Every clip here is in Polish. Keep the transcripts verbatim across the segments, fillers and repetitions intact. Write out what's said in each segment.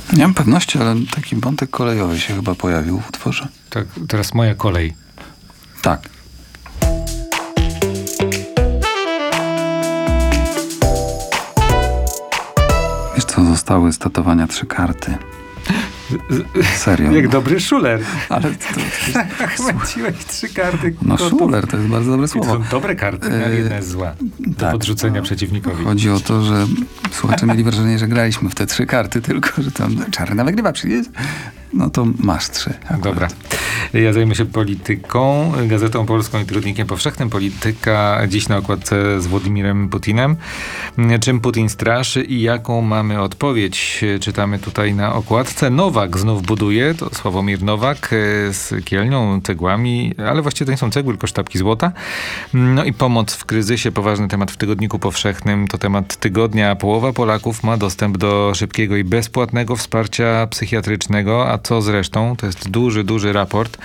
Nie mam pewności, ale taki wątek kolejowy się chyba pojawił w utworze. Tak, teraz moja kolej. Tak. Wiesz co, zostały z tatowania trzy karty. Serio. Jak dobry szuler. Ale to, to Chwyciłeś trzy karty. no szuler to jest bardzo dobre To słowo. są dobre karty, a jedna jest zła. Do tak. podrzucenia przeciwnikowi. Chodzi o to, że słuchacze mieli wrażenie, że graliśmy w te trzy karty, tylko że tam czarna wygrywa, przyjdzie. No to masz trzy. Akurat. Dobra. Ja zajmę się polityką, Gazetą Polską i Tygodnikiem Powszechnym. Polityka dziś na okładce z Władimirem Putinem. Czym Putin straszy i jaką mamy odpowiedź? Czytamy tutaj na okładce. Nowak znów buduje, to Sławomir Nowak z Kielnią, cegłami, ale właściwie to nie są cegły, tylko sztabki złota. No i pomoc w kryzysie, poważny temat w Tygodniku Powszechnym. To temat tygodnia. Połowa Polaków ma dostęp do szybkiego i bezpłatnego wsparcia psychiatrycznego, a co z resztą? To jest duży, duży raport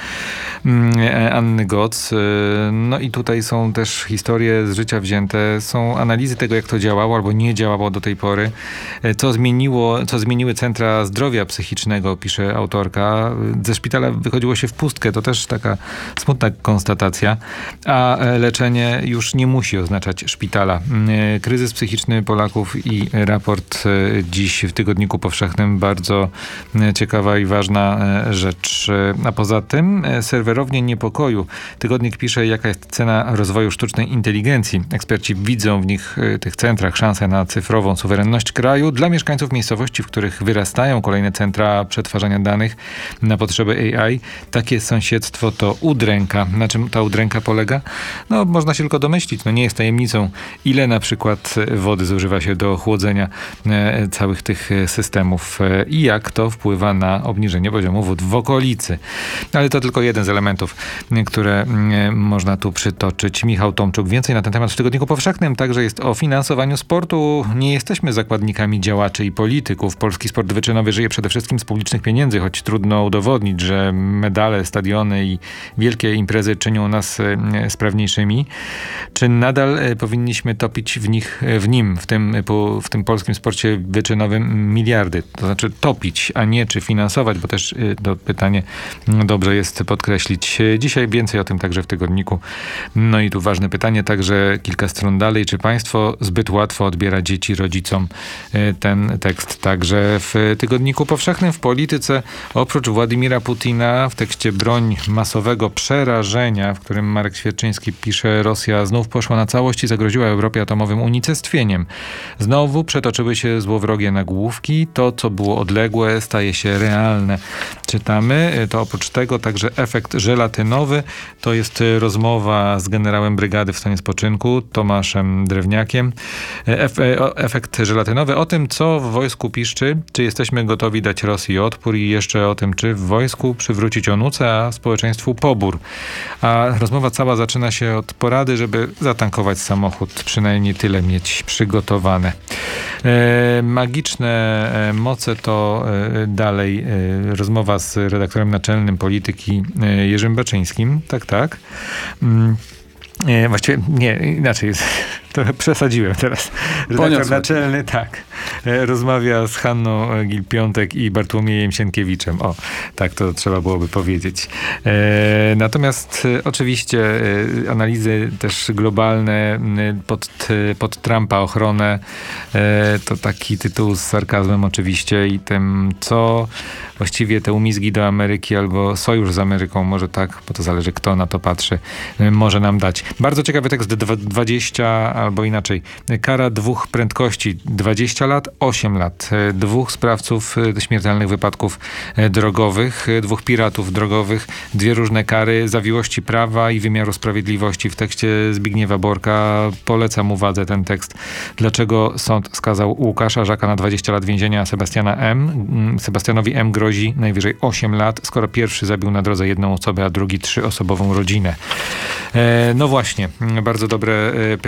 Anny Goc. No i tutaj są też historie z życia wzięte. Są analizy tego, jak to działało albo nie działało do tej pory. Co zmieniło, co zmieniły centra zdrowia psychicznego, pisze autorka. Ze szpitala wychodziło się w pustkę. To też taka smutna konstatacja. A leczenie już nie musi oznaczać szpitala. Kryzys psychiczny Polaków i raport dziś w Tygodniku Powszechnym. Bardzo ciekawa i ważna rzecz. A poza tym serwerownie niepokoju. Tygodnik pisze, jaka jest cena rozwoju sztucznej inteligencji. Eksperci widzą w nich, tych centrach, szansę na cyfrową suwerenność kraju. Dla mieszkańców miejscowości, w których wyrastają kolejne centra przetwarzania danych na potrzeby A I, takie sąsiedztwo to udręka. Na czym ta udręka polega? No, można się tylko domyślić. No, nie jest tajemnicą, ile na przykład wody zużywa się do chłodzenia e, całych tych systemów e, i jak to wpływa na obniżenie poziomu wód w okolicy. Ale to tylko jeden z elementów, które e, można tu przytoczyć. Michał Tomczuk. Więcej na ten temat w Tygodniku Powszechnym. Także jest o finansowaniu sportu. Nie jesteśmy zakładnikami działaczy i polityków. Polski sport wyczynowy żyje przede wszystkim z publicznych pieniędzy, choć trudno udowodnić, że medale, stadiony i wielkie imprezy czynią nas e, sprawniejszymi. Czy nadal e, powinniśmy topić w nich, w nim, w tym, po, w tym polskim sporcie wyczynowym miliardy? To znaczy topić, a nie czy finansować, bo też e, to pytanie dobrze jest podkreślić. Dzisiaj więcej o tym także w tygodniku. No i tu ważne pytanie, także kilka stron dalej. Czy państwo zbyt łatwo odbiera dzieci rodzicom? Ten tekst także w Tygodniku Powszechnym. W polityce oprócz Władimira Putina w tekście broń masowego przerażenia, w którym Marek Świerczyński pisze, Rosja znów poszła na całość i zagroziła Europie atomowym unicestwieniem. Znowu przetoczyły się złowrogie nagłówki. To, co było odległe, staje się realne. Czytamy. To oprócz tego także efekt żelatynowy. To jest rozmowa z generałem brygady w stanie spoczynku, Tomaszem Drewniakiem. Ef- efekt żelatynowy o tym, co w wojsku piszczy, czy jesteśmy gotowi dać Rosji odpór i jeszcze o tym, czy w wojsku przywrócić onucę, a społeczeństwu pobór. A rozmowa cała zaczyna się od porady, żeby zatankować samochód, przynajmniej tyle mieć przygotowane. E, magiczne e, moce to e, dalej e, rozmowa z redaktorem naczelnym Polityki e, Jerzym Baczyńskim. Tak, tak. Mm. Nie, właściwie nie, inaczej. Trochę przesadziłem teraz. Redaktor naczelny, tak. Rozmawia z Hanną Gil-Piątek i Bartłomiejem Sienkiewiczem. O, tak to trzeba byłoby powiedzieć. E, natomiast e, oczywiście e, analizy też globalne pod, pod Trumpa ochronę. E, to taki tytuł z sarkazmem oczywiście i tym, co właściwie te umizgi do Ameryki albo sojusz z Ameryką, może tak, bo to zależy kto na to patrzy, e, może nam dać. Bardzo ciekawy tekst, dwadzieścia albo inaczej. Kara dwóch prędkości. dwadzieścia lat, osiem lat. Dwóch sprawców śmiertelnych wypadków drogowych, dwóch piratów drogowych, dwie różne kary, zawiłości prawa i wymiaru sprawiedliwości. W tekście Zbigniewa Borka polecam uwadze ten tekst. Dlaczego sąd skazał Łukasza Żaka na dwadzieścia lat więzienia, a Sebastiana M. Sebastianowi M. grozi najwyżej osiem lat, skoro pierwszy zabił na drodze jedną osobę, a drugi trzyosobową rodzinę. No właśnie, bardzo dobre pytania.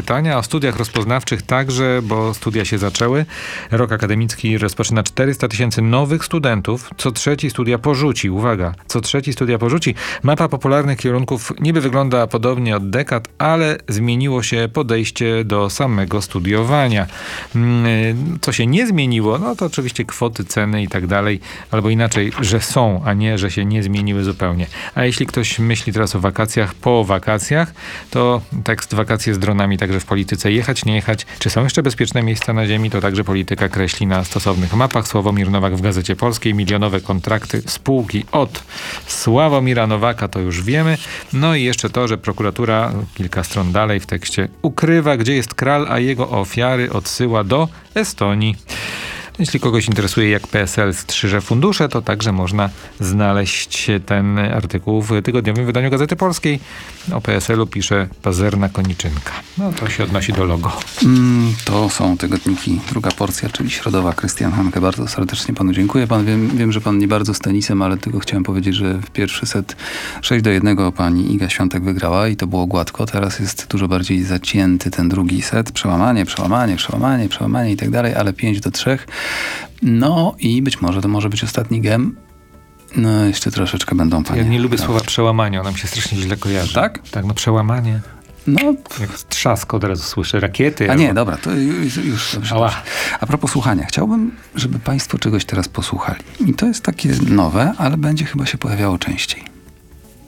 w studiach rozpoznawczych także, bo studia się zaczęły. Rok akademicki rozpoczyna czterysta tysięcy nowych studentów. Co trzeci studia porzuci. Uwaga, co trzeci studia porzuci. Mapa popularnych kierunków niby wygląda podobnie od dekad, ale zmieniło się podejście do samego studiowania. Co się nie zmieniło, no to oczywiście kwoty, ceny i tak dalej, albo inaczej, że są, a nie, że się nie zmieniły zupełnie. A jeśli ktoś myśli teraz o wakacjach, po wakacjach, to tekst wakacje z dronami także w polityce. Jechać, nie jechać. Czy są jeszcze bezpieczne miejsca na ziemi? To także polityka kreśli na stosownych mapach. Sławomir Nowak w Gazecie Polskiej. Milionowe kontrakty spółki od Sławomira Nowaka, to już wiemy. No i jeszcze to, że prokuratura kilka stron dalej w tekście ukrywa, gdzie jest kral, a jego ofiary odsyła do Estonii. Jeśli kogoś interesuje, jak P S L strzyże fundusze, to także można znaleźć ten artykuł w tygodniowym wydaniu Gazety Polskiej. O P S L-u pisze Pazerna Koniczynka. No to się odnosi do logo. Mm, to są tygodniki Druga Porcja, czyli Środowa. Krystian Hanke, bardzo serdecznie panu dziękuję. Pan, wiem, wiem, że pan nie bardzo z tenisem, ale tylko chciałem powiedzieć, że w pierwszy set sześć do jednego pani Iga Świątek wygrała i to było gładko. Teraz jest dużo bardziej zacięty ten drugi set. Przełamanie, przełamanie, przełamanie, przełamanie i tak dalej, ale pięć do trzech. No i być może to może być ostatni gem. No jeszcze troszeczkę będą panie. Ja nie lubię grać. słowa przełamanie, ona mi się strasznie źle kojarzy. Tak? Tak, no przełamanie. No. Jak trzask od razu słyszę, rakiety. A albo... nie, dobra, to już, już dobrze, Ała. dobrze. A propos słuchania, chciałbym, żeby państwo czegoś teraz posłuchali. I to jest takie nowe, ale będzie chyba się pojawiało częściej.